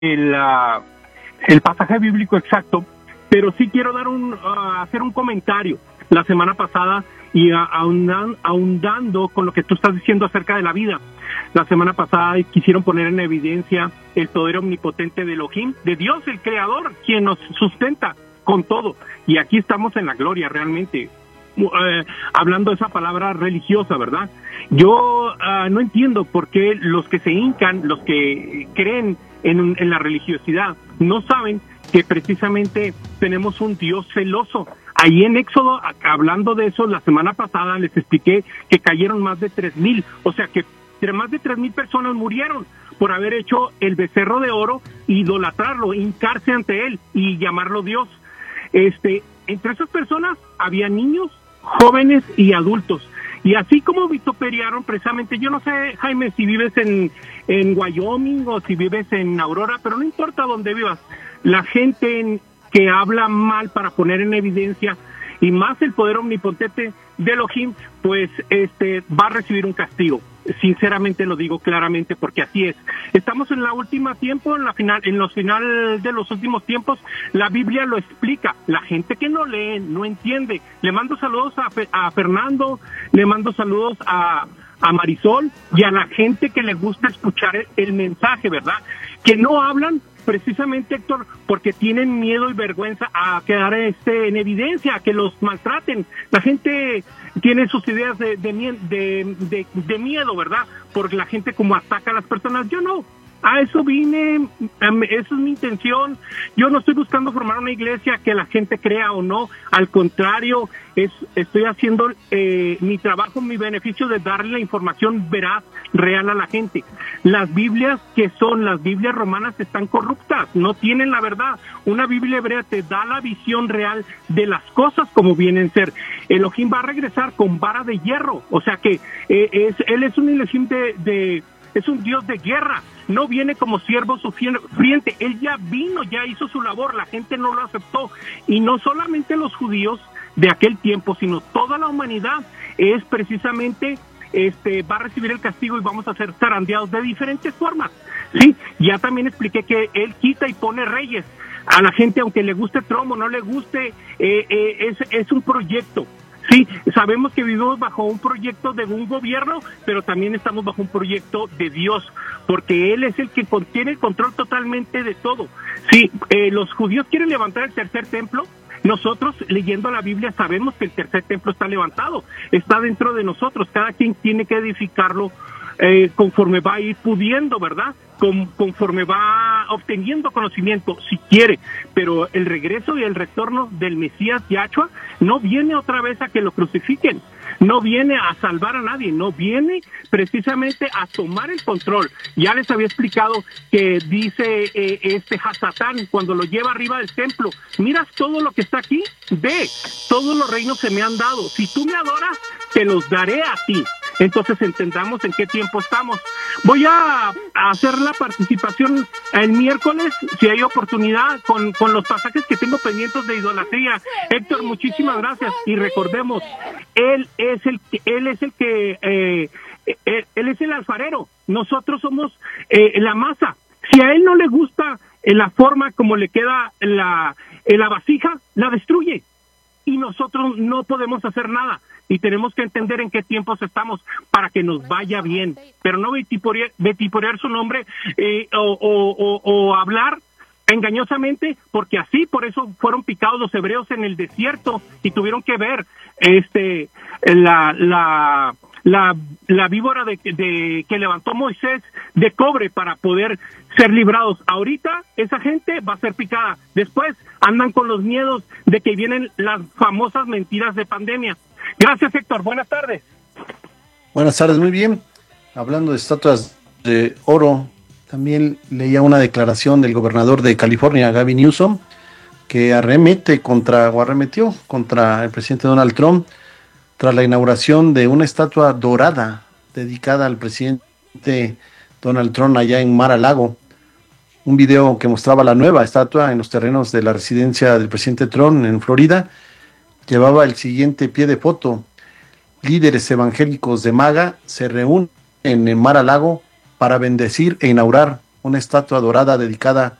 el pasaje bíblico exacto, pero sí quiero hacer un comentario. La semana pasada, y ahondando con lo que tú estás diciendo acerca de la vida, la semana pasada quisieron poner en evidencia el poder omnipotente de Elohim, de Dios, el Creador, quien nos sustenta con todo. Y aquí estamos en la gloria realmente. Hablando de esa palabra religiosa, ¿verdad? Yo no entiendo por qué los que se hincan, los que creen en la religiosidad, no saben que precisamente tenemos un Dios celoso. Ahí en Éxodo, hablando de eso, la semana pasada les expliqué que cayeron más de 3,000, o sea que más de 3,000 personas murieron por haber hecho el becerro de oro, idolatrarlo, hincarse ante él y llamarlo Dios. Entre esas personas había niños, jóvenes y adultos. Y así como vituperiaron precisamente, yo no sé, Jaime, si vives en Wyoming o si vives en Aurora, pero no importa dónde vivas, la gente que habla mal para poner en evidencia, y más el poder omnipotente de Elohim, pues va a recibir un castigo. Sinceramente lo digo claramente porque así es. Estamos en la última tiempo, en los finales de los últimos tiempos. La Biblia lo explica. La gente que no lee, no entiende. Le mando saludos a Fernando, le mando saludos a Marisol y a la gente que le gusta escuchar el mensaje, ¿verdad? Que no hablan precisamente, Héctor, porque tienen miedo y vergüenza a quedar en evidencia, a que los maltraten. La gente tiene sus ideas de miedo, ¿verdad? Porque la gente como ataca a las personas. Yo no. A eso vine, esa es mi intención. Yo no estoy buscando formar una iglesia que la gente crea o no. Al contrario, estoy haciendo mi trabajo, mi beneficio de darle la información veraz, real a la gente. Las Biblias que son las Biblias romanas están corruptas, no tienen la verdad. Una Biblia hebrea te da la visión real de las cosas como vienen a ser. Elohim va a regresar con vara de hierro, o sea que él es un Elohim es un Dios de guerra. No viene como siervo sufriente. Él ya vino, ya hizo su labor. La gente no lo aceptó. Y no solamente los judíos de aquel tiempo, sino toda la humanidad es precisamente, va a recibir el castigo y vamos a ser zarandeados de diferentes formas. Sí, ya también expliqué que él quita y pone reyes. A la gente, aunque le guste Trump o no le guste, es un proyecto. Sí, sabemos que vivimos bajo un proyecto de un gobierno, pero también estamos bajo un proyecto de Dios, porque Él es el que tiene el control totalmente de todo. Sí, los judíos quieren levantar el tercer templo. Nosotros, leyendo la Biblia, sabemos que el tercer templo está levantado, está dentro de nosotros. Cada quien tiene que edificarlo conforme va a ir pudiendo, ¿verdad? Conforme va obteniendo conocimiento, si quiere. Pero el regreso y el retorno del Mesías Yahshua no viene otra vez a que lo crucifiquen, no viene a salvar a nadie, no viene precisamente a tomar el control. Ya les había explicado que dice Hasatán, cuando lo lleva arriba del templo: miras todo lo que está aquí, ve, todos los reinos se me han dado, si tú me adoras, te los daré a ti. Entonces entendamos en qué tiempo estamos. Voy a hacer la participación el miércoles, si hay oportunidad, con los pasajes que tengo pendientes de idolatría. Héctor, muchísimas gracias. Y recordemos, él es el alfarero. Nosotros somos la masa. Si a él no le gusta la forma como le queda la vasija, la destruye. Y nosotros no podemos hacer nada. Y tenemos que entender en qué tiempos estamos para que nos vaya bien, pero no vetiporear su nombre o hablar engañosamente, porque así, por eso fueron picados los hebreos en el desierto y tuvieron que ver la víbora que levantó Moisés de cobre para poder ser librados. Ahorita esa gente va a ser picada. Después andan con los miedos de que vienen las famosas mentiras de pandemia. Gracias, Héctor. Buenas tardes. Buenas tardes, muy bien. Hablando de estatuas de oro, también leía una declaración del gobernador de California, Gavin Newsom, que arremetió contra el presidente Donald Trump tras la inauguración de una estatua dorada dedicada al presidente Donald Trump allá en Mar-a-Lago. Un video que mostraba la nueva estatua en los terrenos de la residencia del presidente Trump en Florida llevaba el siguiente pie de foto: líderes evangélicos de MAGA se reúnen en Mar-a-Lago para bendecir e inaugurar una estatua dorada dedicada